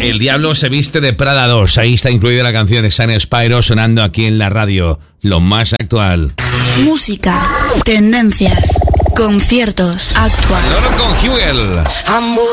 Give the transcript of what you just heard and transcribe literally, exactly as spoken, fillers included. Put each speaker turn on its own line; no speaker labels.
El Diablo se viste de Prada dos. Ahí está incluida la canción de San Spyro sonando aquí en la radio. Lo más actual.
Música, tendencias, conciertos, actual.
Loro con Hugel.